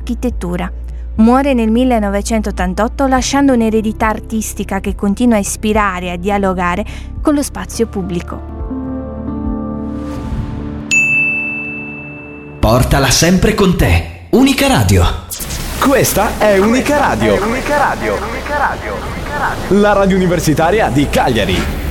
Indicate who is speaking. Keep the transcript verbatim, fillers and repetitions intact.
Speaker 1: architettura. Muore nel millenovecentottantotto lasciando un'eredità artistica che continua a ispirare e a dialogare con lo spazio pubblico.
Speaker 2: Portala sempre con te. Unica Radio.
Speaker 3: Questa è Unica Radio.
Speaker 4: Unica Radio. Unica Radio. Unica Radio.
Speaker 3: La radio universitaria di Cagliari.